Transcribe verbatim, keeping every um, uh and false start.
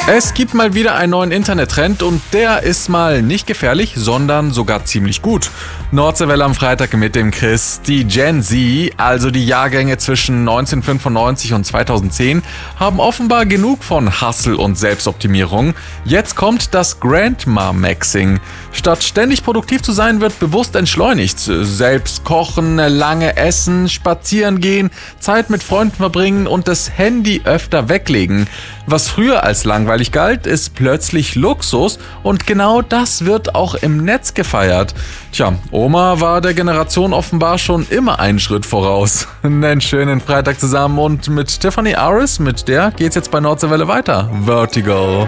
Es gibt mal wieder einen neuen Internettrend und der ist mal nicht gefährlich, sondern sogar ziemlich gut. Nordseewelle am Freitag mit dem Chris. Die Gen Z, also die Jahrgänge zwischen neunzehnhundertfünfundneunzig und zweitausendzehn, haben offenbar genug von Hustle und Selbstoptimierung. Jetzt kommt das Grandma-Maxing. Statt ständig produktiv zu sein, wird bewusst entschleunigt. Selbst kochen, lange essen, spazieren gehen, Zeit mit Freunden verbringen und das Handy öfter weglegen. Was früher als langweilig galt, ist plötzlich Luxus und genau das wird auch im Netz gefeiert. Tja, Oma war der Generation offenbar schon immer einen Schritt voraus. Einen schönen Freitag zusammen und mit Tiffany Aris, mit der geht's jetzt bei Nordseewelle weiter. Vertigo.